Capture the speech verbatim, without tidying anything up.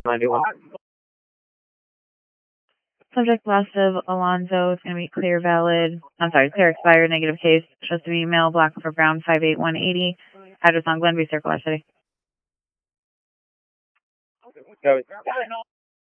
ninety-one. Subject last of Alonzo is going to be clear valid. I'm sorry, clear expired, negative case. Shows to be male, black for brown, five eight one eighty. Address on Glenby Circle, our city. Go.